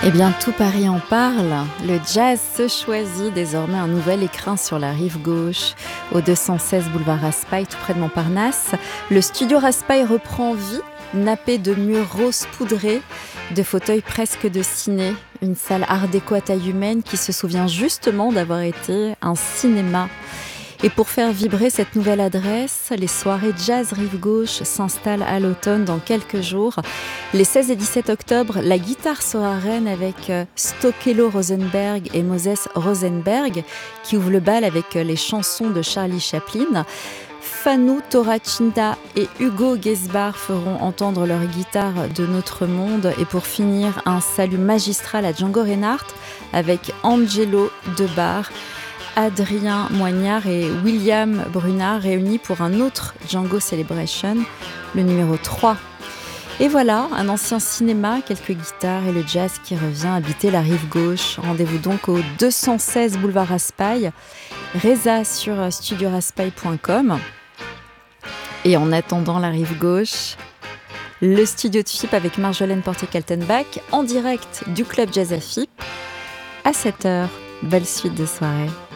Eh bien, tout Paris en parle. Le jazz se choisit désormais un nouvel écrin sur la rive gauche, au 216 boulevard Raspail, tout près de Montparnasse. Le studio Raspail reprend vie, nappé de murs rose poudrés, de fauteuils presque de ciné. Une salle art déco à taille humaine qui se souvient justement d'avoir été un cinéma. Et pour faire vibrer cette nouvelle adresse, les soirées jazz rive gauche s'installent à l'automne dans quelques jours. Les 16 et 17 octobre, la guitare sera reine avec Stokelo Rosenberg et Moses Rosenberg qui ouvrent le bal avec les chansons de Charlie Chaplin. Fanou Toracinta et Hugo Gesbar feront entendre leur guitare de notre monde. Et pour finir, un salut magistral à Django Reinhardt avec Angelo Debar, Adrien Moignard et William Brunard réunis pour un autre Django Celebration, le numéro 3. Et voilà, un ancien cinéma, quelques guitares et le jazz qui revient habiter la rive gauche. Rendez-vous donc au 216 boulevard Raspail, Reza sur studioraspail.com. Et en attendant la rive gauche, le studio de FIP avec Marjolaine Portier-Kaltenbach en direct du club Jazz à FIP à 7h. Belle suite de soirée.